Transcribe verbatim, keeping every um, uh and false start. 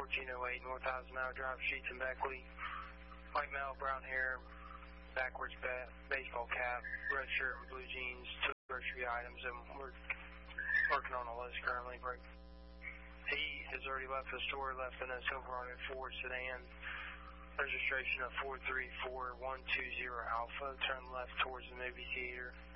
fourteen oh eight North Eisenhower Drive, Sheets and Beckley. White male, brown hair, backwards bat, baseball cap, red shirt and blue jeans, two grocery items, and we're working on a list currently. He has already left the store, left in a Silverado Ford sedan, registration of four three four one two zero Alpha, turn left towards the movie theater.